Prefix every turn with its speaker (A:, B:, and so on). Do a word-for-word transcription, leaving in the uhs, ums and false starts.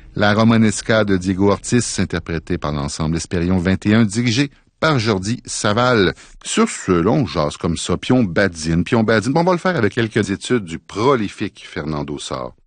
A: La Romanesca de Diego Ortiz, interprétée par l'ensemble Espérion vingt et un, dirigé par Jordi Saval. Sur ce, long jase comme ça, puis on badine, puis on badine. Bon, on va le faire avec quelques études du prolifique Fernando Sor.